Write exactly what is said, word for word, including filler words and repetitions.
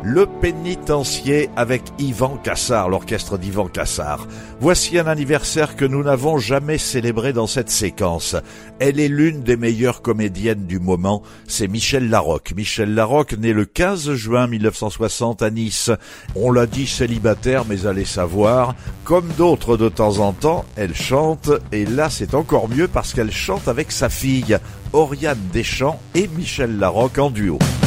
Le Pénitencier avec Yvan Cassard, l'orchestre d'Yvan Cassard. Voici un anniversaire que nous n'avons jamais célébré dans cette séquence. Elle est l'une des meilleures comédiennes du moment, c'est Michèle Larocque. Michèle Larocque, née le quinze juin mille neuf cent soixante à Nice. On l'a dit célibataire, mais allez savoir, comme d'autres de temps en temps, elle chante, et là c'est encore mieux parce qu'elle chante avec sa fille, Oriane Deschamps et Michèle Larocque en duo.